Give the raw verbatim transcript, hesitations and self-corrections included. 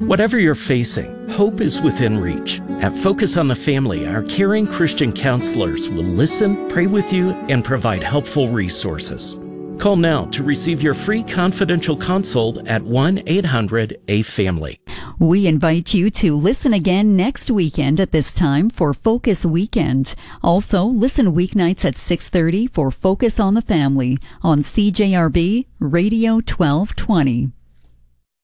Whatever you're facing, hope is within reach. At Focus on the Family, our caring Christian counselors will listen, pray with you, and provide helpful resources. Call now to receive your free confidential consult at one eight hundred A family. We invite you to listen again next weekend at this time for Focus Weekend. Also, listen weeknights at six thirty for Focus on the Family on C J R B Radio twelve twenty.